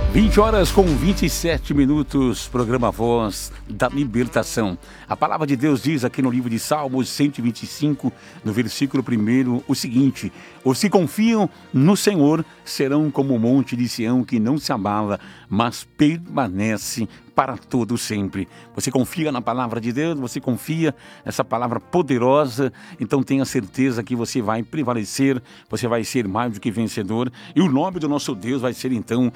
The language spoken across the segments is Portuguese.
20 horas com 27 minutos, programa Voz da Libertação. A palavra de Deus diz aqui no livro de Salmos 125, no versículo 1, o seguinte: os que confiam no Senhor serão como o monte de Sião que não se abala, mas permanece para todo sempre. Você confia na palavra de Deus? Você confia nessa palavra poderosa? Então tenha certeza que você vai prevalecer, você vai ser mais do que vencedor e o nome do nosso Deus vai ser então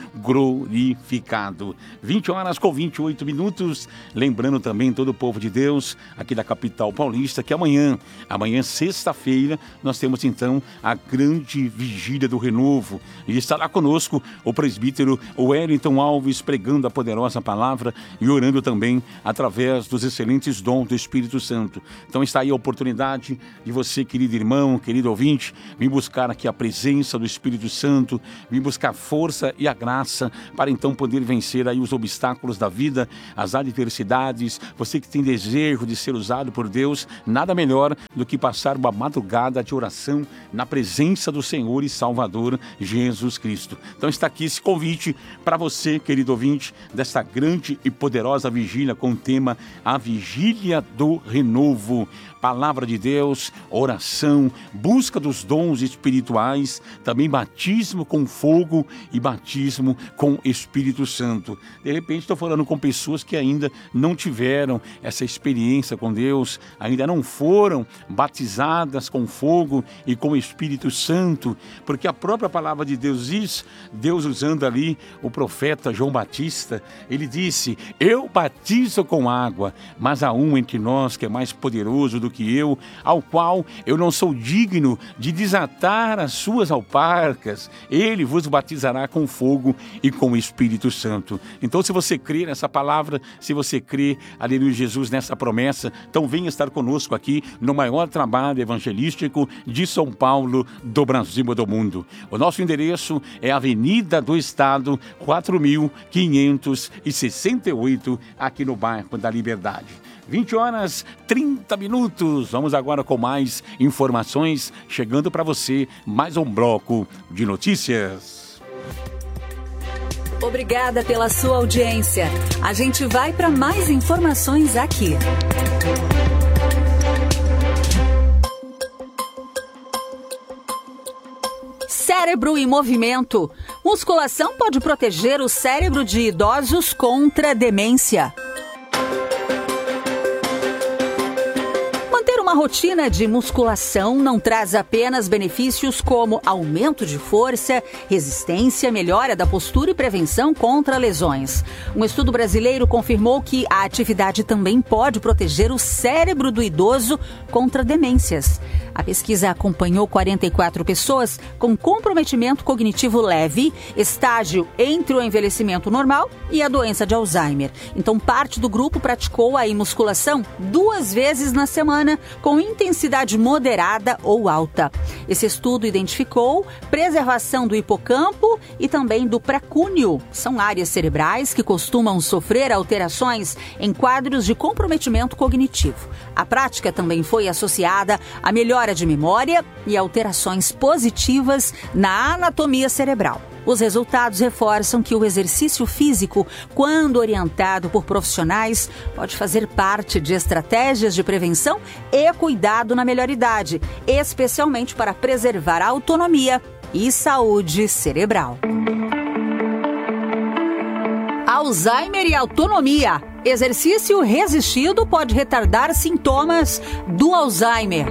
glorificado. 20 horas com 28 minutos, lembrando também todo o povo de Deus aqui da capital paulista que amanhã sexta-feira, nós temos então a grande vigília do renovo e estará conosco o presbítero Wellington Alves pregando a poderosa palavra e orando também através dos excelentes dons do Espírito Santo. Então está aí a oportunidade de você, querido irmão, querido ouvinte, vir buscar aqui a presença do Espírito Santo, vir buscar força e a graça para então poder vencer aí os obstáculos da vida, as adversidades. Você que tem desejo de ser usado por Deus, nada melhor do que passar uma madrugada de oração na presença do Senhor e Salvador Jesus Cristo. Então está aqui esse convite para você, querido ouvinte, desta grande e poderosa vigília com o tema A Vigília do Renovo. Palavra de Deus, oração, busca dos dons espirituais, também batismo com fogo e batismo com Espírito Santo. De repente estou falando com pessoas que ainda não tiveram essa experiência com Deus, ainda não foram batizadas com fogo e com Espírito Santo, porque a própria palavra de Deus diz, Deus usando ali o profeta João Batista, ele disse: eu batizo com água, mas há um entre nós que é mais poderoso do que eu, ao qual eu não sou digno de desatar as suas alparcas. Ele vos batizará com fogo e com o Espírito Santo. Então, se você crê nessa palavra, se você crê, aleluia, Jesus, nessa promessa, então venha estar conosco aqui no maior trabalho evangelístico de São Paulo, do Brasil e do mundo. O nosso endereço é Avenida do Estado, 4.568, aqui no bairro da Liberdade. 20 horas 30 minutos. Vamos agora com mais informações, chegando para você mais um bloco de notícias. Obrigada pela sua audiência. A gente vai para mais informações aqui. Cérebro em movimento. Musculação pode proteger o cérebro de idosos contra demência. Uma rotina de musculação não traz apenas benefícios como aumento de força, resistência, melhora da postura e prevenção contra lesões. Um estudo brasileiro confirmou que a atividade também pode proteger o cérebro do idoso contra demências. A pesquisa acompanhou 44 pessoas com comprometimento cognitivo leve, estágio entre o envelhecimento normal e a doença de Alzheimer. Então, parte do grupo praticou a musculação 2 vezes na semana, com intensidade moderada ou alta. Esse estudo identificou preservação do hipocampo e também do pré-cúneo. São áreas cerebrais que costumam sofrer alterações em quadros de comprometimento cognitivo. A prática também foi associada à melhora de memória e alterações positivas na anatomia cerebral. Os resultados reforçam que o exercício físico, quando orientado por profissionais, pode fazer parte de estratégias de prevenção e cuidado na melhor idade, especialmente para preservar a autonomia e saúde cerebral. Alzheimer e autonomia. Exercício resistido pode retardar sintomas do Alzheimer.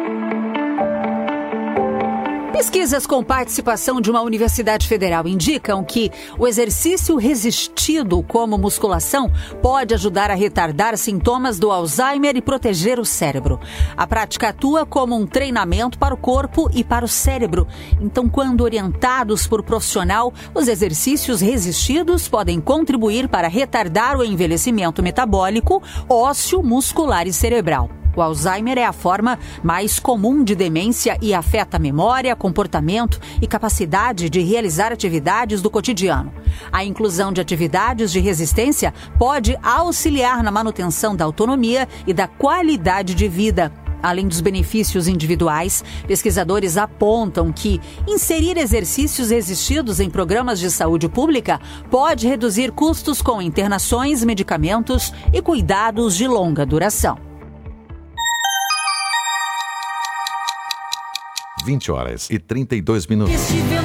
Pesquisas com participação de uma universidade federal indicam que o exercício resistido, como musculação, pode ajudar a retardar sintomas do Alzheimer e proteger o cérebro. A prática atua como um treinamento para o corpo e para o cérebro. Então, quando orientados por profissional, os exercícios resistidos podem contribuir para retardar o envelhecimento metabólico, ósseo, muscular e cerebral. O Alzheimer é a forma mais comum de demência e afeta a memória, comportamento e capacidade de realizar atividades do cotidiano. A inclusão de atividades de resistência pode auxiliar na manutenção da autonomia e da qualidade de vida. Além dos benefícios individuais, pesquisadores apontam que inserir exercícios existidos em programas de saúde pública pode reduzir custos com internações, medicamentos e cuidados de longa duração. 20h32.